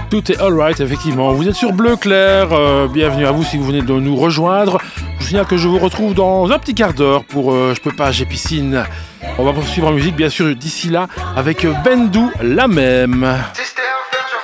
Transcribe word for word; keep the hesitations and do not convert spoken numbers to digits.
Tout est alright, effectivement. Vous êtes sur Bleu Clair. Euh, bienvenue à vous si vous venez de nous rejoindre. Je vous signale que je vous retrouve dans un petit quart d'heure pour euh, Je peux pas, j'ai piscine. On va poursuivre en musique, bien sûr, d'ici là, avec Bendou, la même. C'est